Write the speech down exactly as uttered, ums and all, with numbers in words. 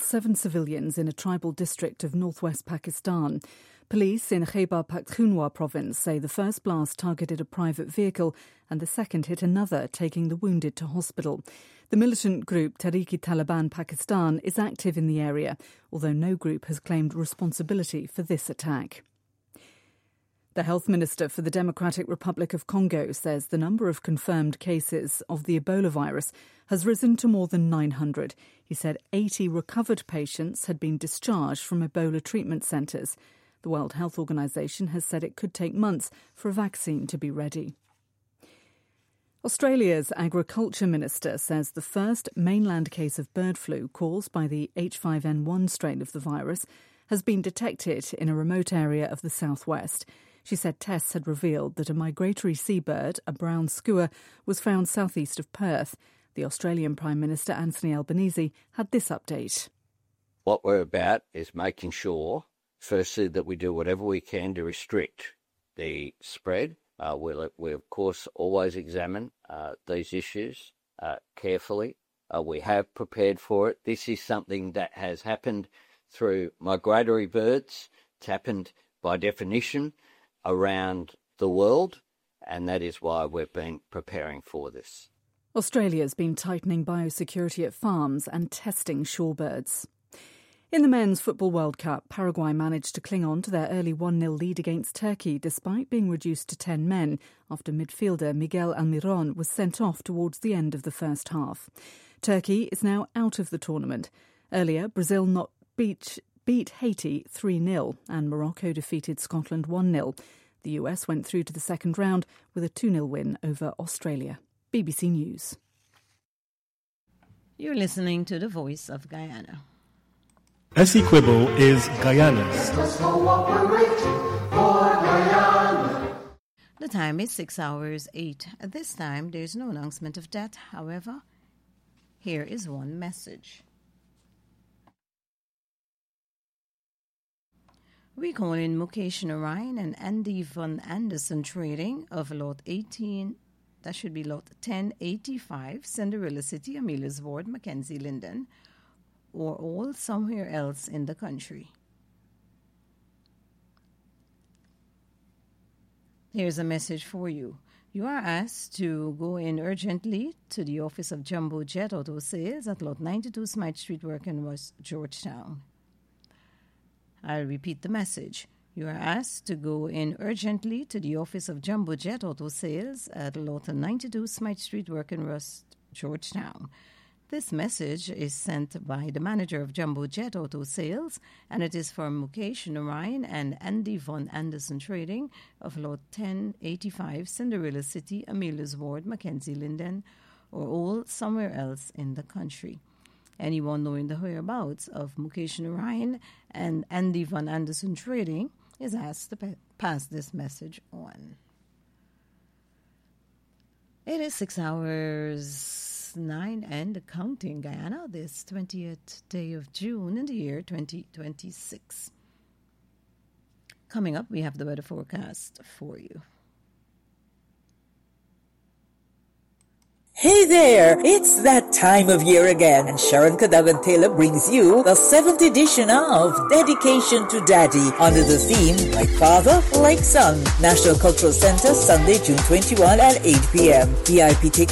seven civilians in a tribal district of northwest Pakistan. Police in Khyber Pakhtunkhwa province say the first blast targeted a private vehicle and the second hit another, taking the wounded to hospital. The militant group Tehreek-e-Taliban Pakistan is active in the area, although no group has claimed responsibility for this attack. The health minister for the Democratic Republic of Congo says the number of confirmed cases of the Ebola virus has risen to more than nine hundred. He said eighty recovered patients had been discharged from Ebola treatment centres. The World Health Organization has said it could take months for a vaccine to be ready. Australia's agriculture minister says the first mainland case of bird flu caused by the H five N one strain of the virus has been detected in a remote area of the southwest. She said tests had revealed that a migratory seabird, a brown skua, was found southeast of Perth. The Australian Prime Minister Anthony Albanese had this update. What we're about is making sure, firstly, that we do whatever we can to restrict the spread. Uh, we'll, we, of course, always examine uh, these issues uh, carefully. Uh, we have prepared for it. This is something that has happened through migratory birds. It's happened by definition around the world, and that is why we've been preparing for this. Australia's been tightening biosecurity at farms and testing shorebirds. In the Men's Football World Cup, Paraguay managed to cling on to their early one nil lead against Turkey despite being reduced to ten men after midfielder Miguel Almiron was sent off towards the end of the first half. Turkey is now out of the tournament. Earlier, Brazil not beat beat Haiti three nil and Morocco defeated Scotland one nil. The U S went through to the second round with a two nil win over Australia. B B C News. You're listening to the Voice of Guyana. Essequibo is Guyana's. The time is six hours eight. At this time, there is no announcement of that. However, here is one message. We call in Mukesh Narayan and Andy Von Anderson Trading of Lot eighteen, that should be Lot ten eighty-five, Cinderella City, Amelia's Ward, Mackenzie Linden, or all somewhere else in the country. Here's a message for you. You are asked to go in urgently to the office of Jumbo Jet Auto Sales at Lot ninety-two Smythe Street, Working-West, Georgetown. I'll repeat the message. You are asked to go in urgently to the office of Jumbo Jet Auto Sales at Lot ninety-two Smythe Street, Working-West, Georgetown. This message is sent by the manager of Jumbo Jet Auto Sales, and it is for Mukesh Narayan and Andy Von Anderson Trading of Lot ten eighty-five, Cinderella City, Amelia's Ward, Mackenzie Linden, or all somewhere else in the country. Anyone knowing the whereabouts of Mukesh Narayan and Andy Von Anderson Trading is asked to pa- pass this message on. It is six hours nine and counting, Guyana, this twentieth day of June in the year twenty twenty-six. Coming up, we have the weather forecast for you. Hey there, it's that time of year again, and Sharon Cadogan Taylor brings you the seventh edition of Dedication to Daddy under the theme Like Father, Like Son. National Cultural Center, Sunday, June twenty-first at eight p.m. V I P tickets